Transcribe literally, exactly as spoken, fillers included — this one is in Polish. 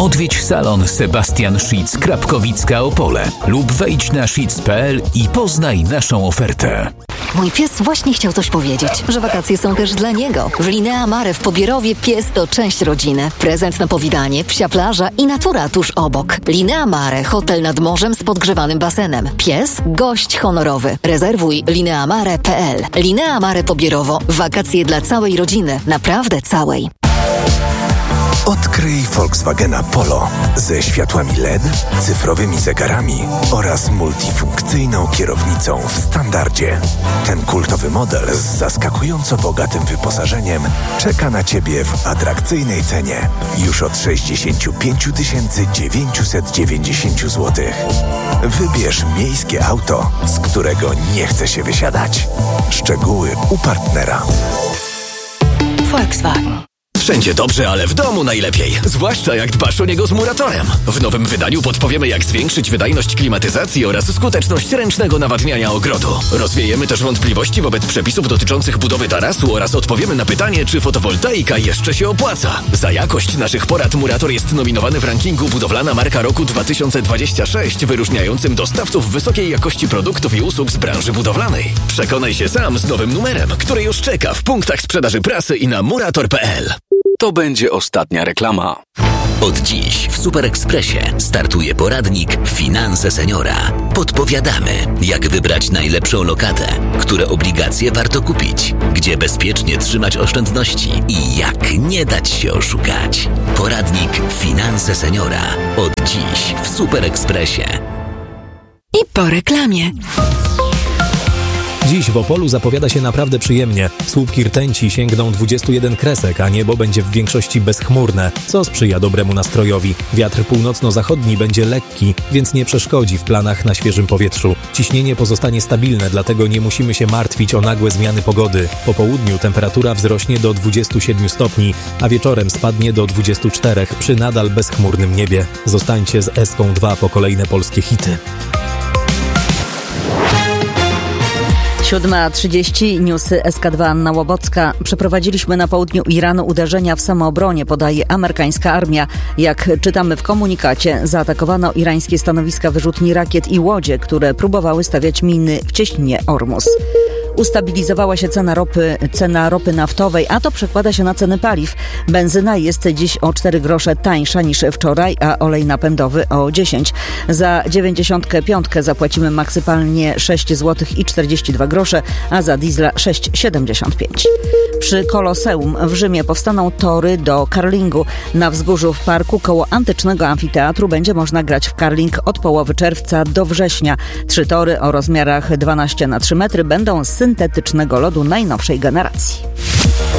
Odwiedź salon Sebastian Szitz Krapkowicka Opole lub wejdź na szitz kropka pe el i poznaj naszą ofertę. Mój pies właśnie chciał coś powiedzieć, że wakacje są też dla niego. W Linea Mare w Pobierowie pies to część rodziny. Prezent na powitanie, psia plaża i natura tuż obok. Linea Mare, hotel nad morzem z podgrzewanym basenem. Pies, gość honorowy. Rezerwuj lineamare kropka pe el. Linea Mare Pobierowo. Wakacje dla całej rodziny. Naprawdę całej. Odkryj Volkswagena Polo ze światłami L E D, cyfrowymi zegarami oraz multifunkcyjną kierownicą w standardzie. Ten kultowy model z zaskakująco bogatym wyposażeniem czeka na Ciebie w atrakcyjnej cenie już od sześćdziesiąt pięć tysięcy dziewięćset dziewięćdziesiąt złotych. Wybierz miejskie auto, z którego nie chce się wysiadać. Szczegóły u partnera. Volkswagen. Wszędzie dobrze, ale w domu najlepiej. Zwłaszcza jak dbasz o niego z Muratorem. W nowym wydaniu podpowiemy, jak zwiększyć wydajność klimatyzacji oraz skuteczność ręcznego nawadniania ogrodu. Rozwiejemy też wątpliwości wobec przepisów dotyczących budowy tarasu oraz odpowiemy na pytanie, czy fotowoltaika jeszcze się opłaca. Za jakość naszych porad Murator jest nominowany w rankingu Budowlana Marka Roku dwa tysiące dwudziestego szóstego, wyróżniającym dostawców wysokiej jakości produktów i usług z branży budowlanej. Przekonaj się sam z nowym numerem, który już czeka w punktach sprzedaży prasy i na murator kropka pe el. To będzie ostatnia reklama. Od dziś w Super Expressie startuje poradnik Finanse Seniora. Podpowiadamy, jak wybrać najlepszą lokatę, które obligacje warto kupić, gdzie bezpiecznie trzymać oszczędności i jak nie dać się oszukać. Poradnik Finanse Seniora. Od dziś w Super Expressie. I po reklamie. Dziś w Opolu zapowiada się naprawdę przyjemnie. Słupki rtęci sięgną dwudziestu jeden kresek, a niebo będzie w większości bezchmurne, co sprzyja dobremu nastrojowi. Wiatr północno-zachodni będzie lekki, więc nie przeszkodzi w planach na świeżym powietrzu. Ciśnienie pozostanie stabilne, dlatego nie musimy się martwić o nagłe zmiany pogody. Po południu temperatura wzrośnie do dwudziestu siedmiu stopni, a wieczorem spadnie do dwudziestu czterech przy nadal bezchmurnym niebie. Zostańcie z Eską dwa po kolejne polskie hity. siódma trzydzieści, newsy S K dwa, Anna Łobocka. Przeprowadziliśmy na południu Iranu uderzenie w samoobronie, podaje amerykańska armia. Jak czytamy w komunikacie, zaatakowano irańskie stanowiska wyrzutni rakiet i łodzie, które próbowały stawiać miny w cieśninie Ormus. Ustabilizowała się cena ropy, cena ropy naftowej, a to przekłada się na ceny paliw. Benzyna jest dziś o cztery grosze tańsza niż wczoraj, a olej napędowy o dziesięć. Za dziewięćdziesiątkę piątkę zapłacimy maksymalnie sześć złotych i czterdzieści dwa grosze, a za diesla sześć złotych siedemdziesiąt pięć. Przy Koloseum w Rzymie powstaną tory do curlingu. Na wzgórzu w parku koło antycznego amfiteatru będzie można grać w curling od połowy czerwca do września. Trzy tory o rozmiarach dwanaście na trzy metry będą z syntetycznego lodu najnowszej generacji.